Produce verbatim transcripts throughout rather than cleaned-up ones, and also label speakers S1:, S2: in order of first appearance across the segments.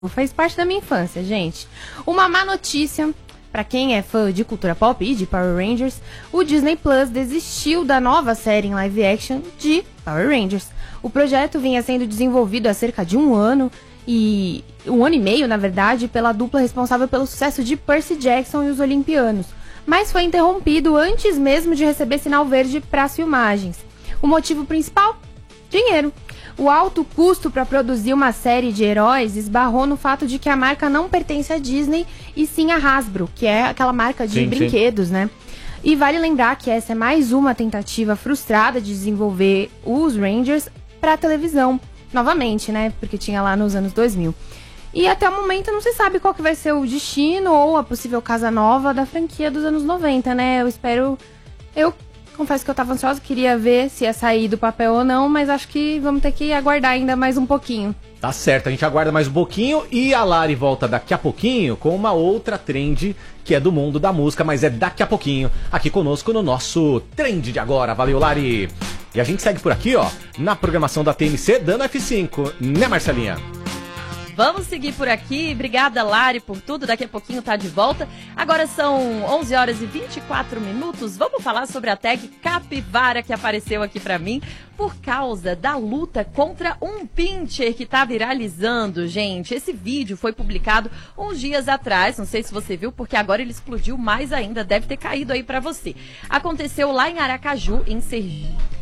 S1: Faz parte da minha infância, gente. Uma má notícia, pra quem é fã de cultura pop e de Power Rangers, o Disney Plus desistiu da nova série em live action de Power Rangers. O projeto vinha sendo desenvolvido há cerca de um ano, e um ano e meio, na verdade, pela dupla responsável pelo sucesso de Percy Jackson e os Olimpianos, mas foi interrompido antes mesmo de receber sinal verde para as filmagens. O motivo principal? Dinheiro. O alto custo para produzir uma série de heróis esbarrou no fato de que a marca não pertence à Disney e sim à Hasbro, que é aquela marca de sim, brinquedos, sim. né? E vale lembrar que essa é mais uma tentativa frustrada de desenvolver os Rangers para televisão, novamente, né? Porque tinha lá nos anos dois mil. E até o momento não se sabe qual que vai ser o destino ou a possível casa nova da franquia dos anos noventa, né? Eu espero... Eu... Confesso que eu tava ansiosa, queria ver se ia sair do papel ou não, mas acho que vamos ter que aguardar ainda mais um pouquinho.
S2: Tá certo, a gente aguarda mais um pouquinho e a Lari volta daqui a pouquinho com uma outra trend que é do mundo da música, mas é daqui a pouquinho, aqui conosco no nosso Trend de Agora. Valeu, Lari! E a gente segue por aqui, ó, na programação da T M C, dando F cinco, né, Marcelinha?
S3: Vamos seguir por aqui. Obrigada, Lari, por tudo. Daqui a pouquinho tá de volta. Agora são onze horas e vinte e quatro minutos. Vamos falar sobre a tag Capivara que apareceu aqui pra mim por causa da luta contra um pincher que tá viralizando, gente. Esse vídeo foi publicado uns dias atrás. Não sei se você viu, porque agora ele explodiu mais ainda. Deve ter caído aí pra você. Aconteceu lá em Aracaju, em Sergipe.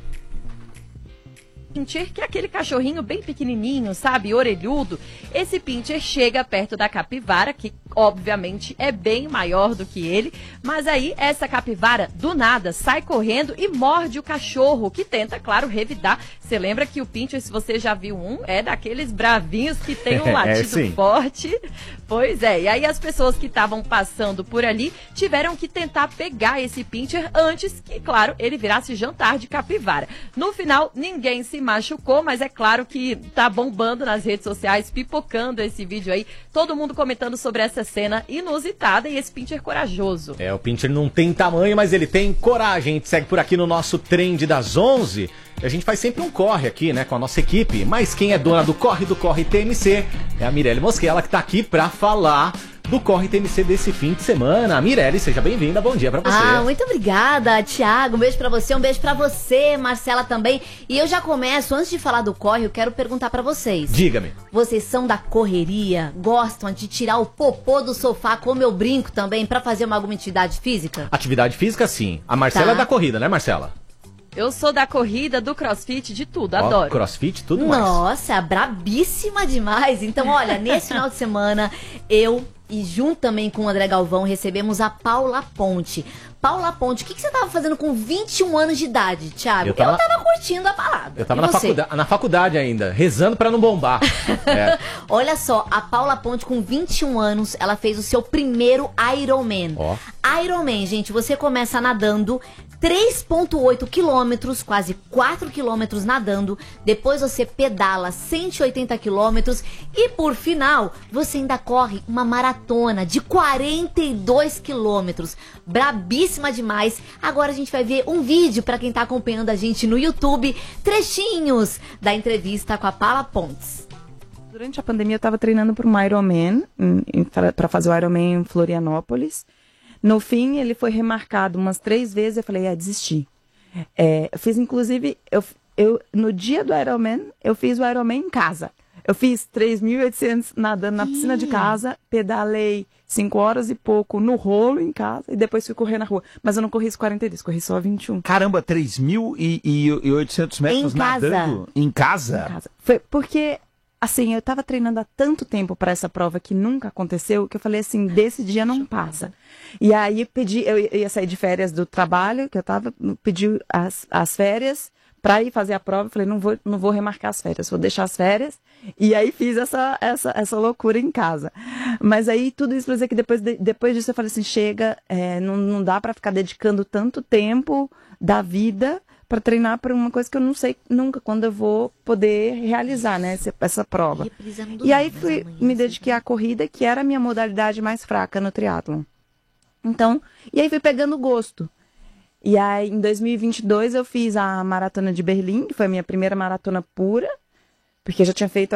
S3: Pincher, que é aquele cachorrinho bem pequenininho, sabe, orelhudo. Esse pincher chega perto da capivara, que obviamente é bem maior do que ele, mas aí essa capivara do nada sai correndo e morde o cachorro, que tenta, claro, revidar. Você lembra que o pincher, se você já viu um, é daqueles bravinhos que tem um latido é, forte. Pois é, e aí as pessoas que estavam passando por ali tiveram que tentar pegar esse pincher antes que, claro, ele virasse jantar de capivara. No final, ninguém se machucou, mas é claro que tá bombando nas redes sociais, pipocando esse vídeo aí, todo mundo comentando sobre essa cena inusitada e esse pincher corajoso.
S2: É, o pincher não tem tamanho, mas ele tem coragem. A gente segue por aqui no nosso Trend das onze. A gente faz sempre um corre aqui, né, com a nossa equipe, mas quem é dona do Corre do Corre T M C é a Mirelle Mosquela, que tá aqui pra falar do Corre T M C desse fim de semana. Mirelle, seja bem-vinda, bom dia pra você.
S4: Ah, muito obrigada, Thiago, um beijo pra você, um beijo pra você, Marcela também. E eu já começo, antes de falar do corre, eu quero perguntar pra vocês.
S2: Diga-me.
S4: Vocês são da correria? Gostam de tirar o popô do sofá, como eu brinco também, pra fazer uma alguma atividade física?
S2: Atividade física, sim. A Marcela tá. é da corrida, né, Marcela?
S3: Eu sou da corrida, do crossfit, de tudo, adoro.
S2: Oh, crossfit, tudo mais.
S4: Nossa, brabíssima demais. Então, olha, nesse final de semana, eu e junto também com o André Galvão recebemos a Paula Ponte. Paula Ponte, o que, que você tava fazendo com vinte e um anos de idade, Thiago? Eu tava, eu tava curtindo a palavra.
S2: Eu tava na faculdade, na faculdade ainda, rezando pra não bombar. É.
S4: Olha só, a Paula Ponte com vinte e um anos, ela fez o seu primeiro Ironman.
S2: Oh.
S4: Ironman, gente, você começa nadando três vírgula oito quilômetros, quase quatro quilômetros nadando, depois você pedala cento e oitenta quilômetros e por final, você ainda corre uma maratona de quarenta e dois quilômetros. Brabíssima demais. Agora a gente vai ver um vídeo para quem tá acompanhando a gente no YouTube, trechinhos da entrevista com a Paula Pontes.
S5: Durante a pandemia eu estava treinando para um Ironman, para fazer o Ironman em Florianópolis. No fim, ele foi remarcado umas três vezes, eu falei, ah, desisti. É, eu fiz, inclusive, eu, eu, no dia do Ironman, eu fiz o Ironman em casa. Eu fiz três mil e oitocentos nadando na piscina de casa, pedalei cinco horas e pouco no rolo em casa e depois fui correr na rua. Mas eu não corri os quarenta e dois, corri só vinte e um.
S6: Caramba, três mil e oitocentos metros
S4: em
S6: nadando?
S4: Casa.
S6: Em casa?
S5: Em casa. Foi porque... Assim, eu tava treinando há tanto tempo para essa prova que nunca aconteceu, que eu falei assim, desse dia não passa. E aí pedi, eu ia sair de férias do trabalho, que eu tava, pedi as, as férias para ir fazer a prova, eu falei, não vou, não vou remarcar as férias, vou deixar as férias. E aí fiz essa, essa, essa loucura em casa. Mas aí tudo isso pra dizer que depois, de, depois disso eu falei assim, chega, é, não, não dá para ficar dedicando tanto tempo da vida para treinar para uma coisa que eu não sei nunca quando eu vou poder realizar, né, essa, essa prova. E aí fui, me dediquei à corrida, que era a minha modalidade mais fraca no triatlon. Então, e aí fui pegando gosto. E aí em dois mil e vinte e dois eu fiz a maratona de Berlim, que foi a minha primeira maratona pura, porque eu já tinha feito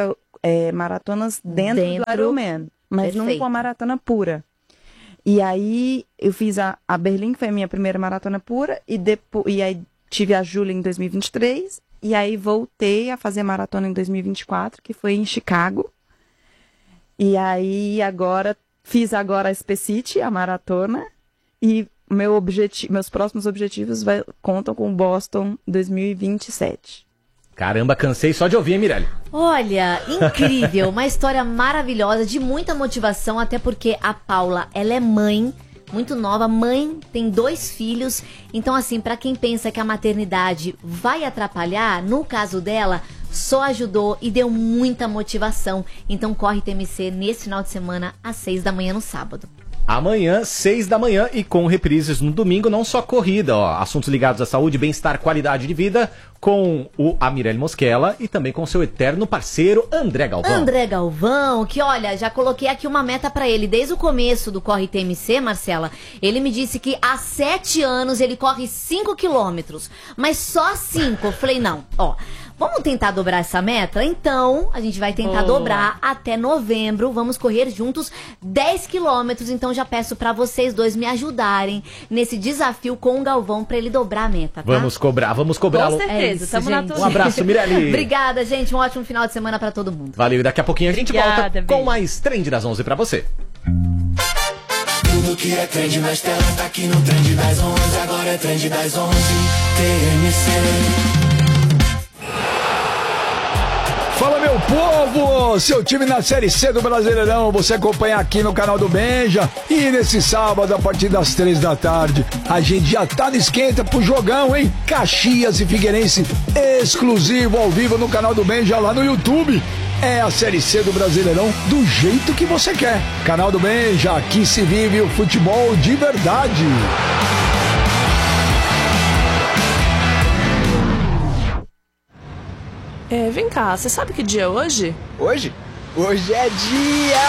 S5: é, maratonas dentro,
S4: Dentro.
S5: do Ironman, mas
S4: Perfeito.
S5: não com a maratona pura. E aí eu fiz a, a Berlim, que foi a minha primeira maratona pura, e, depois, e aí tive a Júlia em dois mil e vinte e três, e aí voltei a fazer maratona em dois mil e vinte e quatro, que foi em Chicago. E aí agora, fiz agora a Specity, a maratona, e meu objeti meus próximos objetivos vai, contam com o Boston dois mil e vinte e sete.
S2: Caramba, cansei só de ouvir, Mirelle.
S4: Olha, incrível, uma história maravilhosa, de muita motivação, até porque a Paula, ela é mãe, muito nova, mãe, tem dois filhos, então assim, pra quem pensa que a maternidade vai atrapalhar, no caso dela, só ajudou e deu muita motivação. Então corre T M C nesse final de semana, às seis da manhã no sábado.
S2: Amanhã, seis da manhã e com reprises no domingo, não só corrida, ó, assuntos ligados à saúde, bem-estar, qualidade de vida, com o a Mirelle Mosquela e também com seu eterno parceiro André Galvão.
S4: André Galvão, que olha, já coloquei aqui uma meta pra ele. Desde o começo do Corre T M C, Marcela, ele me disse que há sete anos ele corre cinco quilômetros, mas só cinco. Eu falei, não, ó, vamos tentar dobrar essa meta? Então, a gente vai tentar
S3: Boa.
S4: dobrar até novembro. Vamos correr juntos dez quilômetros. Então, já peço pra vocês dois me ajudarem nesse desafio com o Galvão pra ele dobrar a meta, tá?
S2: Vamos cobrar, vamos cobrar.
S3: Com
S2: Um-
S3: certeza,
S4: É isso,
S3: tamo na
S4: gente.
S3: torcida.
S2: Um abraço, Mirelle.
S4: Obrigada, gente. Um ótimo final de semana pra todo mundo.
S2: Valeu, e daqui a pouquinho a gente
S3: Obrigada,
S2: volta
S3: beijo.
S2: com mais Trend das onze pra você.
S7: Tudo que é trend nas telas tá aqui no Trend das onze. Agora é Trend das onze, T M C.
S6: Fala, meu povo! Seu time na Série C do Brasileirão, você acompanha aqui no canal do Benja. E nesse sábado, a partir das três da tarde, a gente já tá no esquenta pro jogão, hein? Caxias e Figueirense, exclusivo ao vivo no canal do Benja lá no YouTube. É a Série C do Brasileirão do jeito que você quer. Canal do Benja, aqui se vive o futebol de verdade.
S8: É, vem cá, você sabe que dia é hoje?
S9: Hoje? Hoje é dia